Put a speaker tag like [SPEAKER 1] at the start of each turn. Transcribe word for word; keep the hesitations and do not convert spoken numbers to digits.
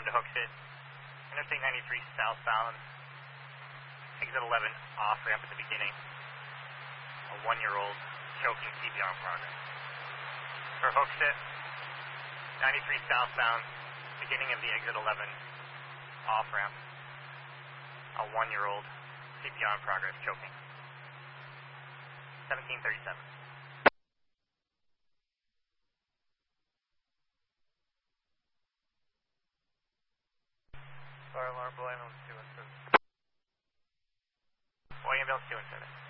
[SPEAKER 1] alarm to Hooksett. Interstate ninety-three southbound. Exit eleven off ramp at the beginning. A one-year-old choking C P R in progress. For Hooksett, ninety-three southbound, beginning of the exit eleven off ramp. A one-year-old C P R in progress, choking. seventeen thirty-seven. Fire alarm, Boy ambulance two one seven. Boy ambulance two one seven.